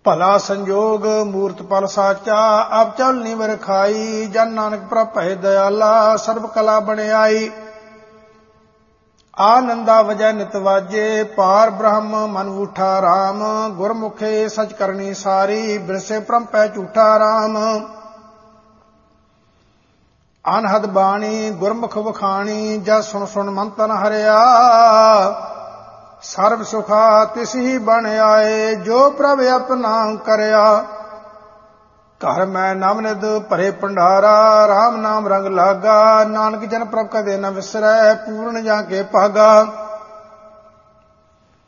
ਭਲਾ ਸੰਜੋਗ ਮੂਰਤ ਪਲ ਸਾਚਾ, ਆਪ ਚਲ ਨਿਵਰ ਖਾਈ। ਜਨ ਨਾਨਕ ਪ੍ਰਭ ਭੈ ਦਇਆਲਾ, ਸਰਬ ਕਲਾ ਬਣਾਈ। ਆਨੰਦਾ ਵਜੈ ਨਿਤ ਵਾਜੇ, ਪਾਰ ਬ੍ਰਹਮ ਮਨ ਊਠਾ ਰਾਮ। ਗੁਰਮੁਖੇ ਸਚ ਕਰਨੀ ਸਾਰੀ, ਬਿਰਸੇ ਭ੍ਰਮ ਪੈ ਝੂਠਾ ਰਾਮ। ਅਨਹਦ ਬਾਣੀ ਗੁਰਮੁਖ ਵਖਾਣੀ, ਜਸ ਸੁਣ ਸੁਣ ਮਨ ਤਨ ਹਰਿਆ। ਸਰਬ ਸੁਖਾ ਤਿਸ ਹੀ ਬਣ ਆਏ, ਜੋ ਪ੍ਰਭ ਆਪਣਾ ਕਰਿਆ। ਘਰ ਮੈਂ ਨਵਨਿਧ ਭਰੇ ਭੰਡਾਰਾ, ਰਾਮ ਨਾਮ ਰੰਗ ਲਾਗਾ। ਨਾਨਕ ਜਨ ਪ੍ਰਭ ਕਦੇ ਨ ਵਿਸਰੈ, ਪੂਰਨ ਜਾ ਕੇ ਭਾਗਾ।